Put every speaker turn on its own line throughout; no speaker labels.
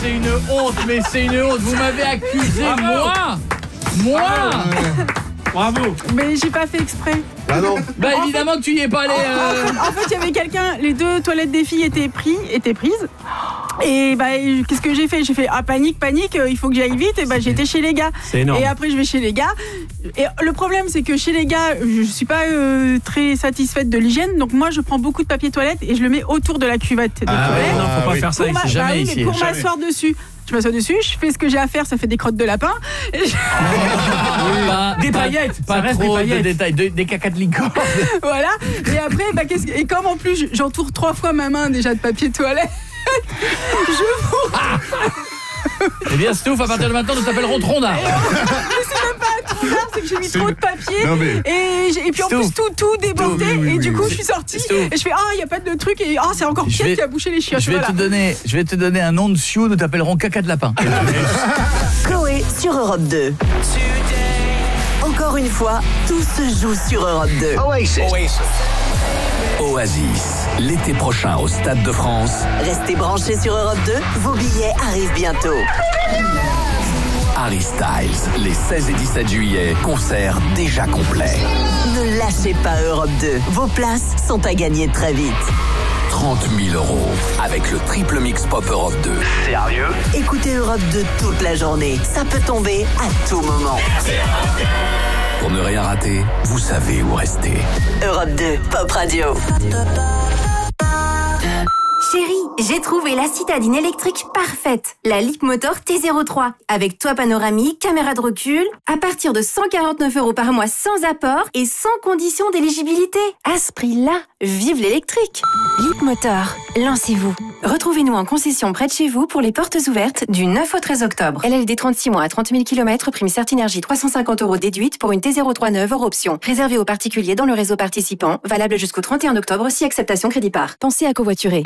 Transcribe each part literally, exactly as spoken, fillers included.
C'est une honte, mais c'est une honte. Vous m'avez accusé, moi Moi
Bravo.
Mais j'ai pas fait exprès.
Ah non.
Bah évidemment que tu y es pas allé. Euh...
En fait, il y avait quelqu'un, les deux toilettes des filles étaient pris, étaient prises. Et bah qu'est-ce que j'ai fait ? J'ai fait ah panique, panique, il faut que j'aille vite. Et bah j'étais chez les gars.
C'est énorme.
Et après je vais chez les gars. Et le problème c'est que chez les gars, je suis pas euh, très satisfaite de l'hygiène. Donc moi je prends beaucoup de papier toilette et je le mets autour de la cuvette des
Ah
toilettes.
non, faut pas
oui.
faire ça
Pour
ici.
ma-
jamais
bah oui, mais
ici,
pour
jamais.
m'asseoir dessus. Je m'assois dessus, je fais ce que j'ai à faire, ça fait des crottes de lapin. Et je-
Pas-
Des
pas-
paillettes,
Pas
ça reste
trop
des
de
paillettes.
détails, de- des cacas de licorne.
Voilà. Et après, bah, qu'est-ce que- et comme en plus j'entoure trois fois ma main déjà de papier toilette, je vous
Eh bien, Stouff, à partir de maintenant, nous t'appellerons Trondard.
Mais c'est même pas un trop tard, c'est que j'ai mis
C'est
trop
le-
de papier
Non, mais-
et, j'ai- et puis en
Stouff.
plus tout, tout débordé.
Stouff, oui, oui,
et du
oui,
coup
oui.
je suis sortie
Stouff.
et je fais ah il y a pas de truc et ah c'est encore
Je
Pierre
vais-
qui a bouché les chiottes.
Je vais,
Voilà.
te donner, je vais te donner un nom de sioux, nous t'appellerons Caca de Lapin.
Chloé sur Europe deux. Encore une fois, tout se joue sur Europe deux.
Oasis, l'été prochain au Stade de France.
Restez branchés sur Europe deux, vos billets arrivent bientôt.
Harry Styles, les seize et dix-sept juillet, concert déjà complet.
Ne lâchez pas Europe deux, vos places sont à gagner très vite.
trente mille euros avec le triple mix pop Europe deux. Sérieux?
Écoutez Europe deux toute la journée, ça peut tomber à tout moment.
Pour ne rien rater, vous savez où rester.
Europe deux, Pop Radio.
Chérie, j'ai trouvé la citadine électrique parfaite. La Leapmotor T zéro trois. Avec toit panoramique, caméra de recul. À partir de cent quarante-neuf euros par mois sans apport et sans condition d'éligibilité. À ce prix-là, vive l'électrique. Leapmotor, lancez-vous. Retrouvez-nous en concession près de chez vous pour les portes ouvertes du neuf au treize octobre. L L D trente-six mois à trente mille kilomètres, prime Certinergie trois cent cinquante euros déduite pour une T zéro trois neuve hors option. Réservé aux particuliers dans le réseau participant. Valable jusqu'au trente et un octobre si acceptation crédit par. Pensez à covoiturer.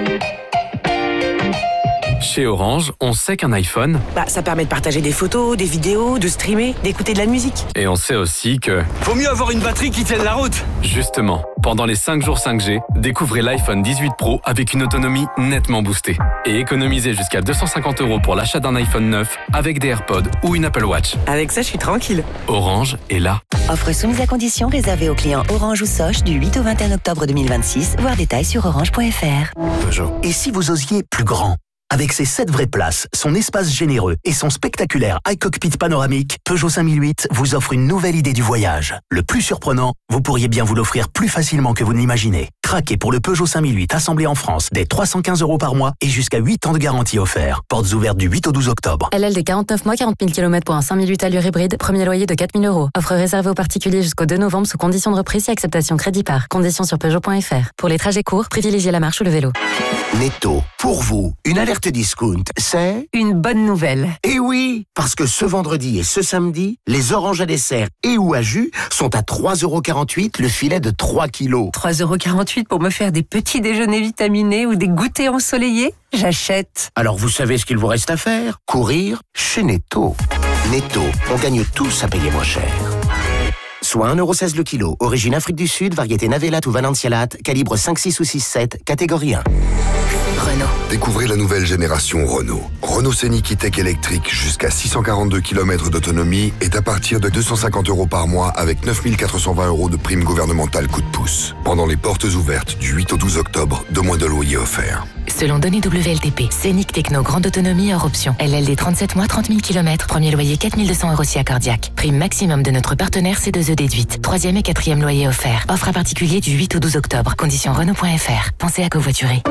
Chez Orange, on sait qu'un iPhone,
Bah, ça permet de partager des photos, des vidéos, de streamer, d'écouter de la musique.
et on sait aussi que,
Vaut mieux avoir une batterie qui tienne la route.
justement, pendant les cinq jours cinq G, découvrez l'iPhone dix-huit Pro avec une autonomie nettement boostée. Et économisez jusqu'à deux cent cinquante euros pour l'achat d'un iPhone neuf avec des AirPods ou une Apple Watch.
Avec ça, je suis tranquille.
Orange est là.
Offre soumise à condition réservée aux clients Orange ou Soch du huit au vingt et un octobre deux mille vingt-six. Voir détails sur orange point f r.
Peugeot.
Et si vous osiez plus grand ? Avec ses sept vraies places, son espace généreux et son spectaculaire iCockpit panoramique, Peugeot cinq mille huit vous offre une nouvelle idée du voyage. Le plus surprenant, vous pourriez bien vous l'offrir plus facilement que vous ne l'imaginez. Craquez pour le Peugeot cinq mille huit assemblé en France dès trois cent quinze euros par mois et jusqu'à huit ans de garantie offert. Portes ouvertes du huit au douze octobre.
L L D quarante-neuf mois, quarante mille kilomètres pour un cinq mille huit allure hybride. Premier loyer de quatre mille euros. Offre réservée aux particuliers jusqu'au deux novembre sous condition de reprise et acceptation crédit par. Conditions sur Peugeot point f r. Pour les trajets courts, privilégiez la marche ou le vélo.
Netto, pour vous, une alerte discount, c'est...
Une bonne nouvelle.
Eh oui, parce que ce vendredi et ce samedi, les oranges à dessert et ou à jus sont à trois euros quarante-huit le filet de trois kilos.
trois euros quarante-huit pour me faire des petits déjeuners vitaminés ou des goûters ensoleillés? J'achète.
Alors vous savez ce qu'il vous reste à faire? Courir chez Netto. Netto, on gagne tous à payer moins cher. Soit un euro seize le kilo, origine Afrique du Sud, variété Navelate ou Valencialate, calibre cinq, six ou six, sept, catégorie un.
Renault.
Découvrez la nouvelle génération Renault. Renault Scénic E-Tech électrique jusqu'à six cent quarante-deux kilomètres d'autonomie est à partir de deux cent cinquante euros par mois avec neuf mille quatre cent vingt euros de prime gouvernementale coup de pouce. Pendant les portes ouvertes du huit au douze octobre, deux mois de loyer offerts.
Selon données W L T P, Scénic Techno grande autonomie hors option. L L D trente-sept mois, trente mille kilomètres. Premier loyer quatre mille deux cents euros si accordiaque. Prime maximum de notre partenaire C deux E déduite. Troisième et quatrième loyer offert. Offre à particulier du huit au douze octobre. Conditions Renault point f r. Pensez à covoiturer.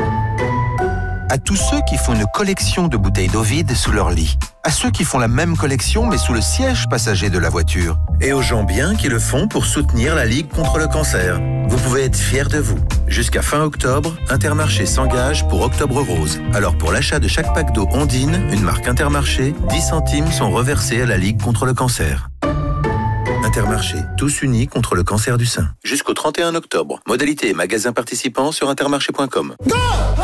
À tous ceux qui font une collection de bouteilles d'eau vide sous leur lit. À ceux qui font la même collection mais sous le siège passager de la voiture. Et aux gens bien qui le font pour soutenir la Ligue contre le cancer. Vous pouvez être fiers de vous. Jusqu'à fin octobre, Intermarché s'engage pour Octobre Rose. Alors pour l'achat de chaque pack d'eau Ondine, une marque Intermarché, dix centimes sont reversés à la Ligue contre le cancer. Intermarché, tous unis contre le cancer du sein. Jusqu'au trente et un octobre. Modalité et magasins participants sur intermarché point com.
Go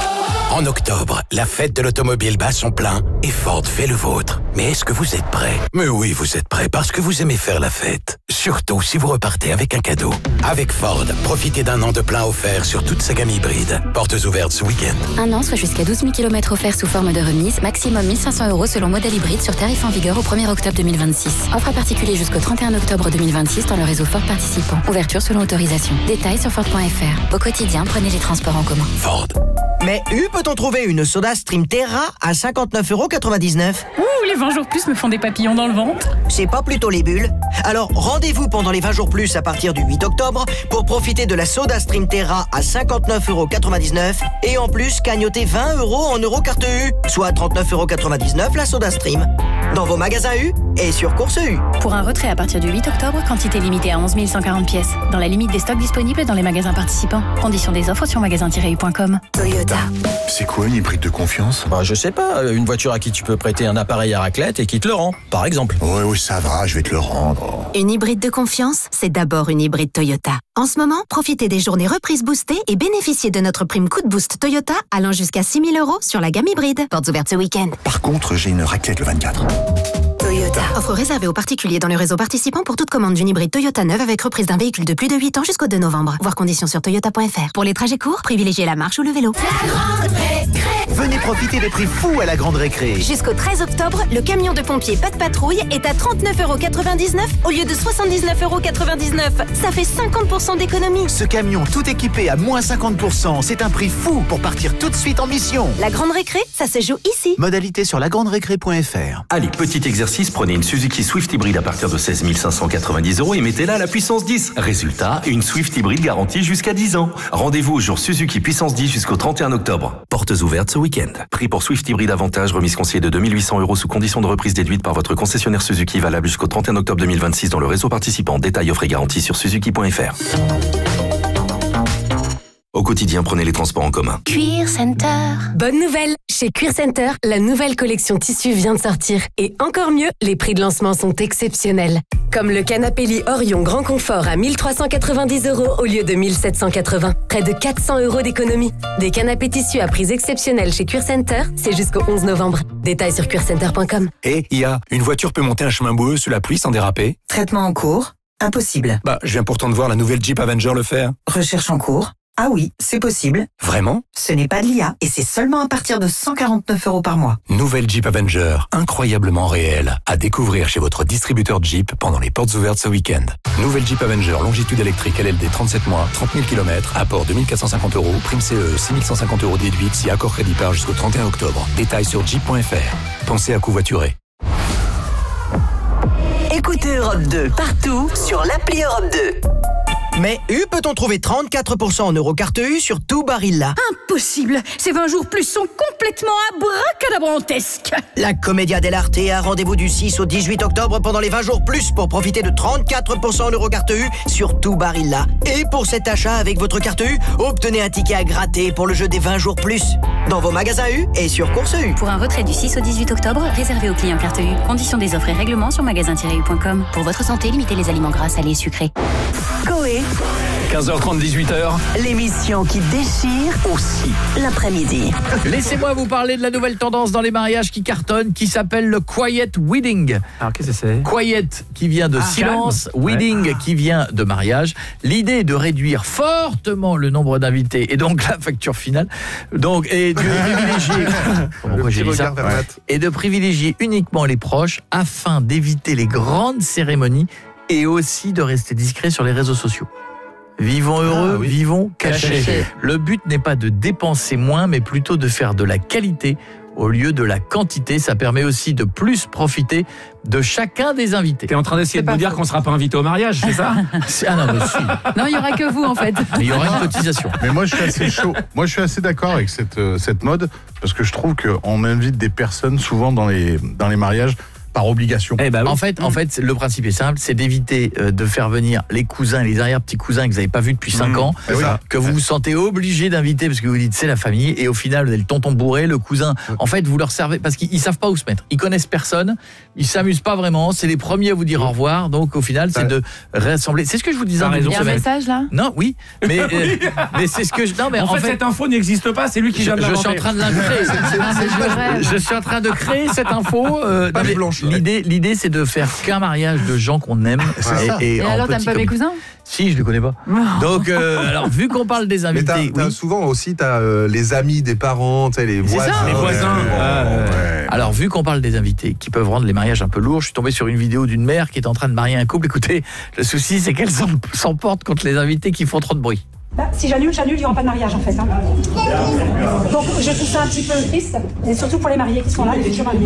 En octobre, la fête de l'automobile bat son plein et Ford fait le vôtre. Mais est-ce que vous êtes prêts? Mais oui, vous êtes prêts parce que vous aimez faire la fête. Surtout si vous repartez avec un cadeau. Avec Ford, profitez d'un an de plein offert sur toute sa gamme hybride. Portes ouvertes ce week-end.
Un an, soit jusqu'à douze mille kilomètres offerts sous forme de remise, maximum mille cinq cents euros selon modèle hybride sur tarif en vigueur au premier octobre deux mille vingt-six. Offre à particulier jusqu'au trente et un octobre deux mille vingt-six dans le réseau Ford participant. Ouverture selon autorisation. Détails sur Ford point F R. Au quotidien, prenez les transports en commun.
Ford.
Mais U, peut-on trouver une Soda Stream Terra à cinquante-neuf euros quatre-vingt-dix-neuf?
Ouh, les vingt jours plus me font des papillons dans le ventre.
C'est pas plutôt les bulles? Alors, rendez-vous pendant les vingt jours plus à partir du huit octobre pour profiter de la Soda Stream Terra à cinquante-neuf euros quatre-vingt-dix-neuf et en plus cagnoter vingt euros en euro carte U, soit trente-neuf euros quatre-vingt-dix-neuf la Soda Stream. Dans vos magasins U et sur Course U.
Pour un retrait à partir du huit octobre, quantité limitée à onze mille cent quarante pièces. Dans la limite des stocks disponibles dans les magasins participants. Conditions des offres sur magasin tiret u point com.
Toyota.
C'est quoi une hybride de confiance?
Bah je sais pas, une voiture à qui tu peux prêter un appareil à raclette et qui te le rend, par exemple.
Oui, oui, ça va, je vais te le rendre.
Une hybride de confiance, c'est d'abord une hybride Toyota. En ce moment, profitez des journées reprises boostées et bénéficiez de notre prime coup de boost Toyota allant jusqu'à six mille euros sur la gamme hybride. Portes ouvertes ce week-end.
Par contre, j'ai une raclette le vingt-quatre.
Toyota. Offre réservée aux particuliers dans le réseau participant pour toute commande d'une hybride Toyota neuve avec reprise d'un véhicule de plus de huit ans jusqu'au deux novembre. Voir conditions sur toyota point F R. Pour les trajets courts, privilégiez la marche ou le vélo.
La grande récré. Venez profiter des prix fous à la grande récré.
Jusqu'au treize octobre, le camion de pompiers Pas de Patrouille est à trente-neuf euros quatre-vingt-dix-neuf au lieu de soixante-dix-neuf euros quatre-vingt-dix-neuf. Ça fait cinquante pour cent d'économie.
Ce camion tout équipé à moins cinquante pour cent, c'est un prix fou pour partir tout de suite en mission.
La grande récré, ça se joue ici.
Modalité sur la grande récré point F R.
Allez, petit exercice, prenez une Suzuki Swift hybride à partir de seize mille cinq cent quatre-vingt-dix euros et mettez-la à la puissance dix. Résultat, une Swift hybride garantie jusqu'à dix ans. Rendez-vous au jour Suzuki puissance dix jusqu'au trente et un octobre. Portes ouvertes ce week-end. Prix pour Swift hybride avantage, remise conseillée de deux mille huit cents euros sous condition de reprise déduite par votre concessionnaire Suzuki, valable jusqu'au trente et un octobre deux mille vingt-six dans le réseau participant. Détails offre et garantie sur suzuki point F R. Au quotidien, prenez les transports en commun.
Cuir Center. Bonne nouvelle! Chez Cuir Center, la nouvelle collection tissu vient de sortir. Et encore mieux, les prix de lancement sont exceptionnels. Comme le canapé lit Orion Grand Confort à mille trois cent quatre-vingt-dix euros au lieu de mille sept cent quatre-vingts. Près de quatre cents euros d'économie. Des canapés tissus à prix exceptionnels chez Cuir Center, c'est jusqu'au onze novembre. Détails sur cuir center point com.
Et I A, une voiture peut monter un chemin boueux sous la pluie sans déraper?
Traitement en cours? Impossible.
Bah, je viens pourtant de voir la nouvelle Jeep Avenger le faire.
Recherche en cours? Ah oui, c'est possible.
Vraiment?
Ce n'est pas de l'I A et c'est seulement à partir de cent quarante-neuf euros par mois.
Nouvelle Jeep Avenger, incroyablement réelle. À découvrir chez votre distributeur Jeep pendant les portes ouvertes ce week-end. Nouvelle Jeep Avenger, longitude électrique L L D trente-sept mois, trente mille kilomètres, apport deux mille quatre cent cinquante euros, prime C E, six mille cent cinquante euros déduite si accord crédit par jusqu'au trente et un octobre. Détails sur jeep point F R. Pensez à covoiturer.
Écoutez Europe deux partout sur l'appli Europe deux.
Mais U, peut-on trouver trente-quatre pour cent en Eurocarte U sur tout Barilla?
Impossible! Ces vingt jours plus sont complètement abracadabrantesques!
La Commedia dell'Arte a rendez-vous du six au dix-huit octobre pendant les vingt jours plus pour profiter de trente-quatre pour cent en Eurocarte U sur tout Barilla. Et pour cet achat avec votre carte U, obtenez un ticket à gratter pour le jeu des vingt jours plus. Dans vos magasins U et sur Course U.
Pour un retrait du six au dix-huit octobre, réservé aux clients carte U. Conditions des offres et règlements sur magasin tiret u point com. Pour votre santé, limitez les aliments gras, salés et sucrés.
Coé.
quinze heures trente, dix-huit heures.
L'émission qui déchire aussi l'après-midi.
Laissez-moi vous parler de la nouvelle tendance dans les mariages qui cartonne, qui s'appelle le Quiet Wedding.
Alors qu'est-ce que c'est?
Quiet qui vient de
ah,
silence,
calme.
Wedding
ouais.
qui vient de mariage. L'idée est de réduire fortement le nombre d'invités et donc la facture finale. Donc et de privilégier pourquoi j'ai dit ça ouais. Et de privilégier uniquement les proches afin d'éviter les grandes cérémonies et aussi de rester discret sur les réseaux sociaux. Vivons heureux, ah, oui. vivons cachés. Caché. Le but n'est pas de dépenser moins, mais plutôt de faire de la qualité au lieu de la quantité. Ça permet aussi de plus profiter de chacun des invités.
T'es en train d'essayer de nous dire qu'on ne sera pas invité au mariage, c'est ça?
Ah non, mais si.
Non, il n'y aura que vous, en fait.
Mais il y aura une cotisation.
Mais moi, je suis assez chaud. Moi, je suis assez d'accord avec cette, euh, cette mode, parce que je trouve qu'on invite des personnes souvent dans les, dans les mariages par obligation.
Eh ben oui. En fait, en fait, le principe est simple, c'est d'éviter euh, de faire venir les cousins, les arrière-petits-cousins que vous n'avez pas vus depuis cinq mmh. ans, oui. que vous vous sentez obligé d'inviter parce que vous dites c'est la famille, et au final, vous avez le tonton bourré, le cousin. En fait, vous leur servez, parce qu'ils ne savent pas où se mettre. Ils connaissent personne, ils ne s'amusent pas vraiment, c'est les premiers à vous dire au revoir, donc au final, c'est de rassembler. C'est ce que je vous disais.
Il y a un message là ?
Non, oui, mais, euh, mais c'est ce que je... Non, mais
en,
en
fait,
fait,
cette info n'existe pas, c'est lui qui vient de l'inventer.
Je suis en train de l'inventer. Je suis en train de créer cette info. Euh, non, blanche, l'idée, l'idée, c'est de faire qu'un mariage de gens qu'on aime.
Et, et, et alors, t'aimes pas mes cousins ?
Si, je les connais pas. Donc, euh, alors, vu qu'on parle des invités...
Mais t'as, t'as
oui.
souvent aussi, t'as euh, les amis des parents, t'as les voisins.
Ça,
les voisins.
Ouais.
Euh, ouais. Alors, vu qu'on parle des invités qui peuvent rendre les mariages un peu lourds, je suis tombé sur une vidéo d'une mère qui est en train de marier un couple. Écoutez, le souci, c'est qu'elle s'emporte contre les invités qui font trop de bruit.
Bah, si j'annule, j'annule, il n'y aura pas de mariage en fait. Hein. Donc je trouve ça un petit peu triste, et surtout pour les mariés qui sont là, les futurs mariés.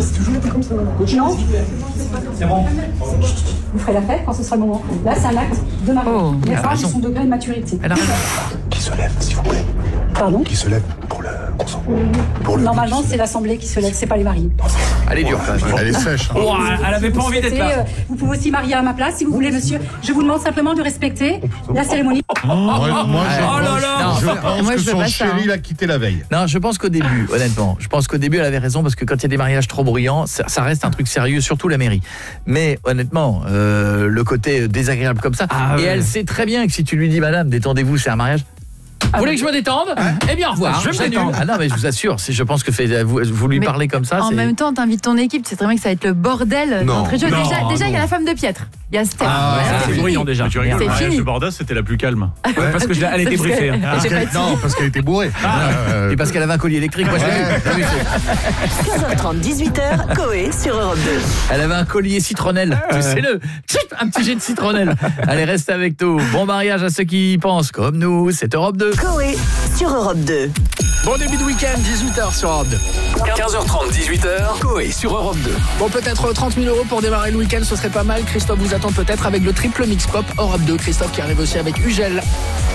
Non, c'est bon. Vous ferez la fête quand ce sera le moment. Là, c'est un acte de mariage. Oh, les femmes sont de degré de maturité.
Qui se lève, s'il vous plaît.
Pardon ?
Qui se lève pour le consentement. Pour le
Normalement, c'est l'assemblée qui se lève, c'est pas les mariés.
Elle est dure.
Elle est sèche. Hein.
Oh, elle avait pas envie d'être là.
Euh, vous pouvez aussi marier à ma place si vous voulez, monsieur. Je vous demande simplement de respecter la cérémonie.
Oh, moi, moi, je
oh
pense,
là là
non, je pense
moi,
que
je
son
pas
chéri
ça, hein.
l'a quitté la veille.
Non, je pense qu'au début, honnêtement, je pense qu'au début, elle avait raison, parce que quand il y a des mariages trop bruyants, ça, ça reste un truc sérieux, surtout la mairie. Mais honnêtement, euh, le côté désagréable comme ça,
ah,
et
ouais.
elle sait très bien que si tu lui dis, madame, détendez-vous, c'est un mariage... Vous voulez que je me détende ? hein Eh bien, au revoir.
Je me détends.
Ah non, mais je vous assure, c'est, je pense que fait, vous, vous lui mais parlez comme ça.
En
c'est...
même temps, t'invites ton équipe, c'est très bien que ça va être le bordel d'entrée de jeu.
Non,
déjà, déjà, il y a
non.
la femme de Pietre. Il y a Steph.
Ah,
ouais,
c'est,
c'est
brillant déjà.
Tu rigoles,
c'est
le mariage
fini.
de Bordas, c'était la plus calme.
Ouais, parce que je, elle était briefée. Hein.
Parce qu'elle, non, parce qu'elle était bourrée. Ah,
euh, et parce qu'elle avait un collier électrique. Moi, je l'ai vu.
quinze heures trente, dix-huit heures, Coé sur Europe deux.
Elle avait un collier citronnelle. Tu sais le, un petit jet de citronnelle. Allez, reste avec nous. Bon mariage à ceux qui y pensent comme nous. C'est Europe deux.
Coé sur Europe deux.
Bon début de week-end, dix-huit heures sur Europe deux.
quinze heures trente, dix-huit heures, Coé sur Europe deux.
Bon, peut-être trente mille euros pour démarrer le week-end, ce serait pas mal. Christophe vous attend peut-être avec le triple mix pop Europe deux. Christophe qui arrive aussi avec Ugel.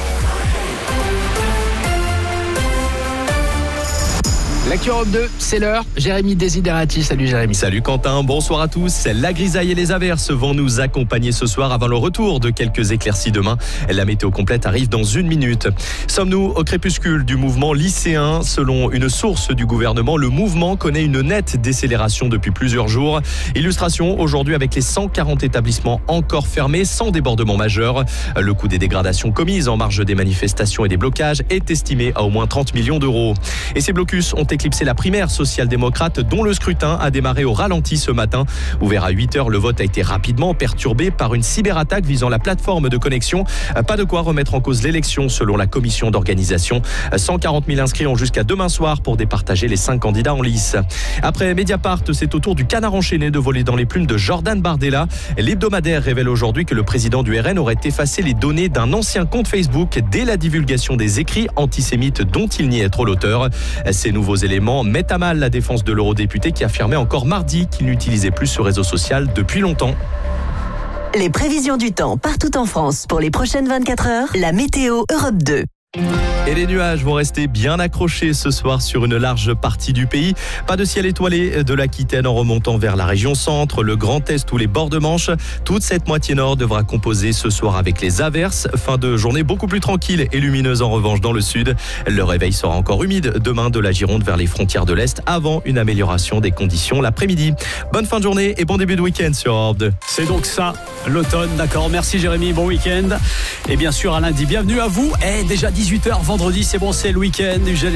L'actu Europe deux, c'est l'heure. Jérémy Desiderati. Salut Jérémy.
Salut Quentin, bonsoir à tous. La grisaille et les averses vont nous accompagner ce soir avant le retour de quelques éclaircies demain. La météo complète arrive dans une minute. Sommes-nous au crépuscule du mouvement lycéen ? Selon une source du gouvernement, le mouvement connaît une nette décélération depuis plusieurs jours. Illustration aujourd'hui avec les cent quarante établissements encore fermés sans débordement majeur. Le coût des dégradations commises en marge des manifestations et des blocages est estimé à au moins trente millions d'euros. Et ces blocus ont éclipsé la primaire social-démocrate dont le scrutin a démarré au ralenti ce matin. Ouvert à huit heures, le vote a été rapidement perturbé par une cyberattaque visant la plateforme de connexion. Pas de quoi remettre en cause l'élection selon la commission d'organisation. cent quarante mille inscrits ont jusqu'à demain soir pour départager les cinq candidats en lice. Après Mediapart, c'est au tour du canard enchaîné de voler dans les plumes de Jordan Bardella. L'hebdomadaire révèle aujourd'hui que le président du R N aurait effacé les données d'un ancien compte Facebook dès la divulgation des écrits antisémites dont il nie être l'auteur. Ces nouveaux éléments mettent à mal la défense de l'eurodéputé qui affirmait encore mardi qu'il n'utilisait plus ce réseau social depuis longtemps.
Les prévisions du temps partout en France pour les prochaines vingt-quatre heures, la météo Europe deux.
Et les nuages vont rester bien accrochés ce soir sur une large partie du pays. Pas de ciel étoilé de l'Aquitaine en remontant vers la région centre, le Grand Est ou les bords de Manche. Toute cette moitié nord devra composer ce soir avec les averses. Fin de journée beaucoup plus tranquille et lumineuse en revanche dans le sud. Le réveil sera encore humide demain de la Gironde vers les frontières de l'Est avant une amélioration des conditions l'après-midi. Bonne fin de journée et bon début de week-end sur Europe deux.
C'est donc ça, l'automne, d'accord. Merci Jérémy, bon week-end. Et bien sûr à lundi, bienvenue à vous. Et déjà dix-huit heures vendredi, c'est bon, c'est le week-end.